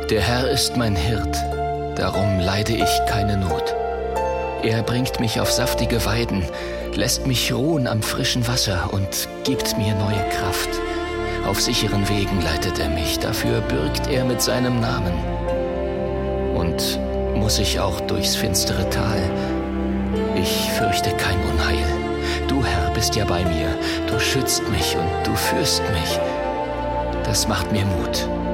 Der Herr ist mein Hirt, darum leide ich keine Not. Er bringt mich auf saftige Weiden, lässt mich ruhen am frischen Wasser und gibt mir neue Kraft. Auf sicheren Wegen leitet er mich, dafür bürgt er mit seinem Namen. Und muss ich auch durchs finstere Tal, ich fürchte kein Unheil. Du, Herr, bist ja bei mir, du schützt mich und du führst mich. Das macht mir Mut.